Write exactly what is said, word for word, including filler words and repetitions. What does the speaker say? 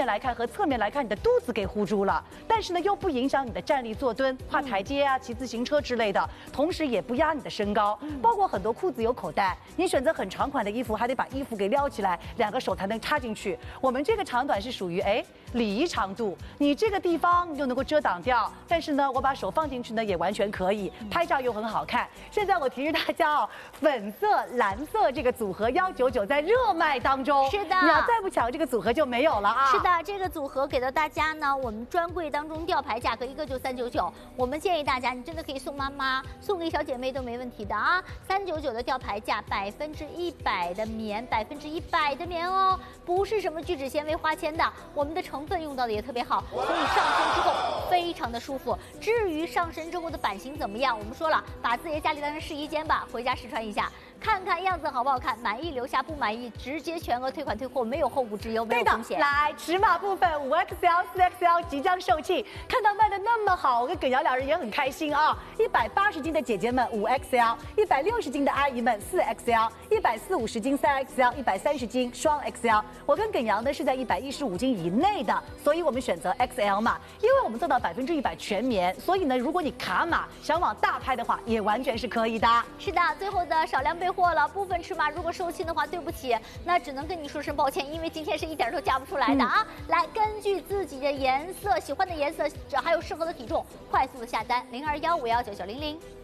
来看和侧面来看，你的肚子给护住了，但是呢又不影响你的站立坐蹲、跨台阶啊、骑自行车之类的，同时也不压你的身高。包括很多裤子有口袋，你选择很长款的衣服，还得把衣服给撩起来，两个手才能插进去。我们这个长短是属于哎礼仪长度，你这个地方又能够遮挡掉，但是呢我把手放进去呢也完全可以，拍照又很好看。现在我提示大家哦，粉色、蓝色这个组合幺九九在热卖当中， 是的， 你要再不抢这个组合就没有了啊。 是的，这个组合给到大家呢，我们专柜当中吊牌价格一个就三九九，我们建议大家，你真的可以送妈妈、送给小姐妹都没问题的啊。三九九的吊牌价，百分之一百的棉，百分之一百的棉哦，不是什么聚酯纤维花铅的，我们的成分用到的也特别好，所以上身之后非常的舒服。至于上身之后的版型怎么样，我们说了，把自己的家里当成试衣间吧，回家试穿一下。看看样子好不好看，满意留下，不满意直接全额退款退货，没有后顾之忧，没有风险。 来，尺码部分五 X L、四 X L 即将售罄，看到卖的那么好，我跟耿瑶两人也很开心啊！一百八十斤的姐姐们五 X L， 一百六十斤的阿姨们四 X L， 一百四五十斤三 X L， 一百三十斤双 X L。我跟耿瑶呢是在一百一十五斤以内的，所以我们选择 X L 码，因为我们做到百分之一百全棉，所以呢，如果你卡码想往大拍的话，也完全是可以的。 是的，最后的少量备货了，部分尺码如果售罄的话，对不起，那只能跟你说声抱歉，因为今天是一点都加不出来的啊。嗯、来，根据自己的颜色、喜欢的颜色，还有适合的体重，快速的下单零二幺五幺九九零零。